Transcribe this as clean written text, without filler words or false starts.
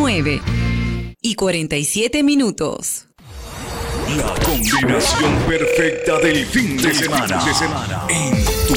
9:47. La combinación perfecta del fin de semana. En tu